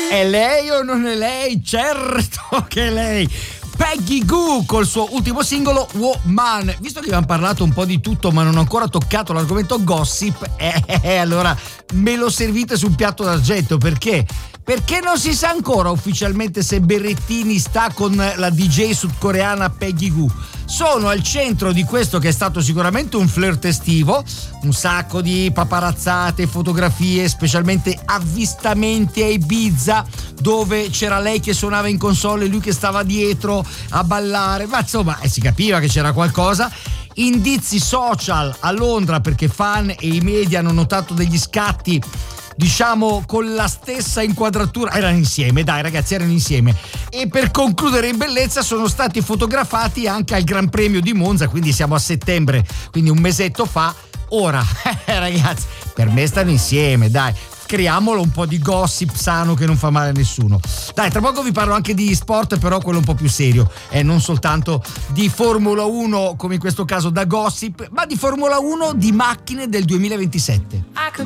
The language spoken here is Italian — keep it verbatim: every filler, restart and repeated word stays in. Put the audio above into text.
È lei o non è lei? Certo che è lei. Peggy Gou col suo ultimo singolo Woman. Visto che abbiamo parlato un po' di tutto ma non ho ancora toccato l'argomento gossip, eh, allora me lo servite su un piatto d'argento. Perché? Perché non si sa ancora ufficialmente se Berrettini sta con la D J sudcoreana Peggy Gou. Sono al centro di questo che è stato sicuramente un flirt estivo, un sacco di paparazzate, fotografie, specialmente avvistamenti a Ibiza dove c'era lei che suonava in console e lui che stava dietro a ballare, ma insomma eh, si capiva che c'era qualcosa. Indizi social a Londra perché fan e i media hanno notato degli scatti, diciamo con la stessa inquadratura, erano insieme, dai ragazzi, erano insieme. E per concludere in bellezza sono stati fotografati anche al Gran Premio di Monza, quindi siamo a settembre, quindi un mesetto fa. Ora, eh, ragazzi, per me stanno insieme, dai. Creiamolo un po' di gossip sano che non fa male a nessuno. Dai, tra poco vi parlo anche di sport, però quello un po' più serio, e eh, non soltanto di Formula uno come in questo caso da gossip, ma di Formula uno di macchine del duemilaventisette. I could